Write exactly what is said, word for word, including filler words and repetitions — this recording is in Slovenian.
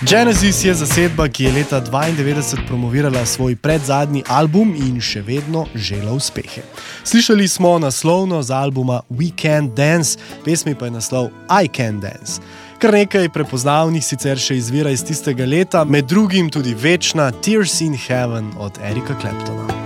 Genesis je zasedba, ki je leta dvaindevetdeset promovirala svoj predzadnji album in še vedno žela uspehe. Slišali smo naslovno z albuma We Can't Dance, pesmi pa je naslov I Can Dance. Kar nekaj prepoznavnih sicer še izvira iz tistega leta, med drugim tudi večna Tears in Heaven od Erika Claptona.